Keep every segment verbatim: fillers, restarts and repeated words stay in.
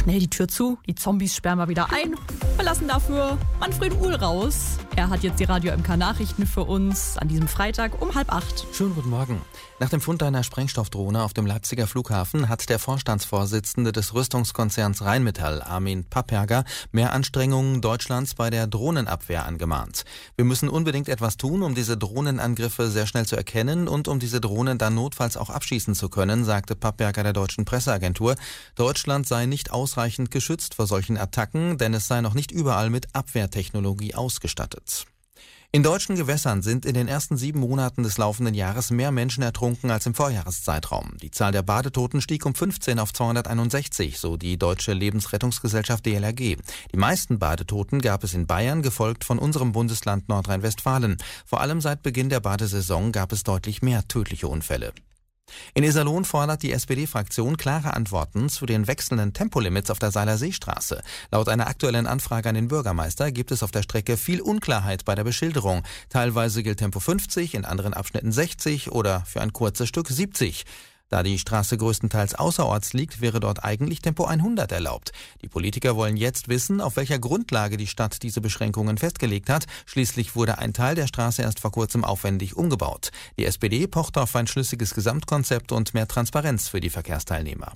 schnell die Tür zu, die Zombies sperren wir wieder ein. Wir lassen dafür Manfred Uhl raus. Er hat jetzt die Radio M K Nachrichten für uns an diesem Freitag um halb acht. Schönen guten Morgen. Nach dem Fund einer Sprengstoffdrohne auf dem Leipziger Flughafen hat der Vorstandsvorsitzende des Rüstungskonzerns Rheinmetall, Armin Papperger, mehr Anstrengungen Deutschlands bei der Drohnenabwehr angemahnt. Wir müssen unbedingt etwas tun, um diese Drohnenangriffe sehr schnell zu erkennen und um diese Drohnen dann notfalls auch abschießen zu können, sagte Papperger der deutschen Presseagentur. Deutschland sei nicht ausreichend geschützt vor solchen Attacken, denn es sei noch nicht überall mit Abwehrtechnologie ausgestattet. In deutschen Gewässern sind in den ersten sieben Monaten des laufenden Jahres mehr Menschen ertrunken als im Vorjahreszeitraum. Die Zahl der Badetoten stieg um fünfzehn auf zweihunderteinundsechzig, so die Deutsche Lebensrettungsgesellschaft D L R G. Die meisten Badetoten gab es in Bayern, gefolgt von unserem Bundesland Nordrhein-Westfalen. Vor allem seit Beginn der Badesaison gab es deutlich mehr tödliche Unfälle. In Iserlohn fordert die S P D-Fraktion klare Antworten zu den wechselnden Tempolimits auf der Seiler Seestraße. Laut einer aktuellen Anfrage an den Bürgermeister gibt es auf der Strecke viel Unklarheit bei der Beschilderung. Teilweise gilt Tempo fünfzig, in anderen Abschnitten sechzig oder für ein kurzes Stück siebzig. Da die Straße größtenteils außerorts liegt, wäre dort eigentlich Tempo hundert erlaubt. Die Politiker wollen jetzt wissen, auf welcher Grundlage die Stadt diese Beschränkungen festgelegt hat. Schließlich wurde ein Teil der Straße erst vor kurzem aufwendig umgebaut. Die S P D pocht auf ein schlüssiges Gesamtkonzept und mehr Transparenz für die Verkehrsteilnehmer.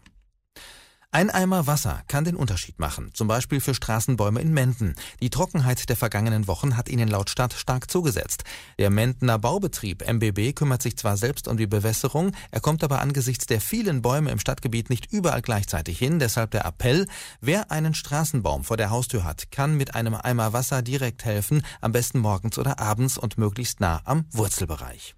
Ein Eimer Wasser kann den Unterschied machen, zum Beispiel für Straßenbäume in Menden. Die Trockenheit der vergangenen Wochen hat ihnen laut Stadt stark zugesetzt. Der Mendener Baubetrieb M B B kümmert sich zwar selbst um die Bewässerung, er kommt aber angesichts der vielen Bäume im Stadtgebiet nicht überall gleichzeitig hin. Deshalb der Appell, wer einen Straßenbaum vor der Haustür hat, kann mit einem Eimer Wasser direkt helfen, am besten morgens oder abends und möglichst nah am Wurzelbereich.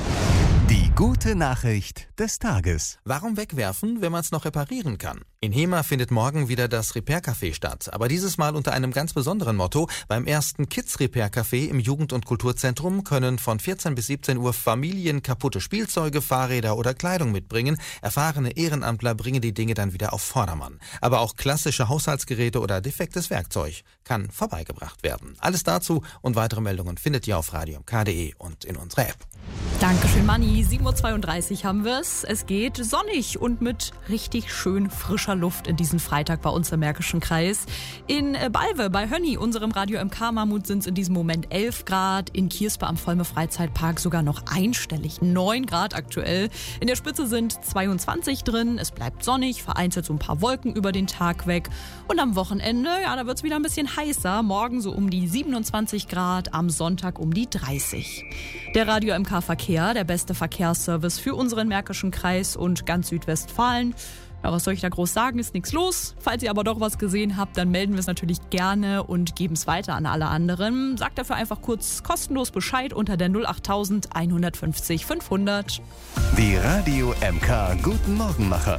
Die gute Nachricht des Tages. Warum wegwerfen, wenn man es noch reparieren kann? In Hemer findet morgen wieder das Repair-Café statt, aber dieses Mal unter einem ganz besonderen Motto. Beim ersten Kids-Repair-Café im Jugend- und Kulturzentrum können von vierzehn bis siebzehn Uhr Familien kaputte Spielzeuge, Fahrräder oder Kleidung mitbringen. Erfahrene Ehrenamtler bringen die Dinge dann wieder auf Vordermann. Aber auch klassische Haushaltsgeräte oder defektes Werkzeug kann vorbeigebracht werden. Alles dazu und weitere Meldungen findet ihr auf radio m k punkt d e und in unserer App. Dankeschön, Manni. sieben Uhr zweiunddreißig haben wir es. Es geht sonnig und mit richtig schön frischer Luft in diesen Freitag bei uns im Märkischen Kreis. In Balve bei Hönni, unserem Radio M K Mammut, sind es in diesem Moment elf Grad. In Kierspe am Volme Freizeitpark sogar noch einstellig, neun Grad aktuell. In der Spitze sind zweiundzwanzig drin. Es bleibt sonnig, vereinzelt so ein paar Wolken über den Tag weg. Und am Wochenende, ja, da wird es wieder ein bisschen heißer. Morgen so um die siebenundzwanzig Grad, am Sonntag um die dreißig. Der Radio M K Verkehr, der beste Verkehrsservice für unseren Märkischen Kreis und ganz Südwestfalen. Ja, was soll ich da groß sagen, ist nichts los. Falls ihr aber doch was gesehen habt, dann melden wir es natürlich gerne und geben es weiter an alle anderen. Sagt dafür einfach kurz kostenlos Bescheid unter der null acht null null eins fünf null fünfhundert. Die Radio M K Guten Morgenmacher.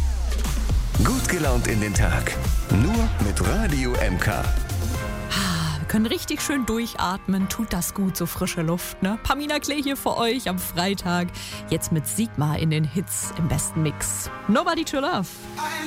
Gut gelaunt in den Tag. Nur mit Radio M K. Können richtig schön durchatmen, tut das gut, so frische Luft, ne? Pamina Klee hier für euch am Freitag, jetzt mit Sigma in den Hits im besten Mix. Nobody to Love.